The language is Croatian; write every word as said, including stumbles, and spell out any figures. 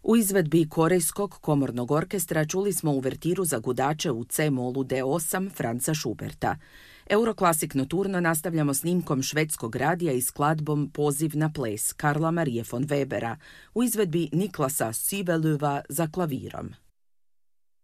U izvedbi Korejskog komornog orkestra čuli smo uvertiru za gudače u C-molu D osam Franza Schuberta. Euroklasik Noturno nastavljamo snimkom švedskog radija i skladbom Poziv na ples Karla Marie von Webera u izvedbi Niklasa Sybelöva za klavirom.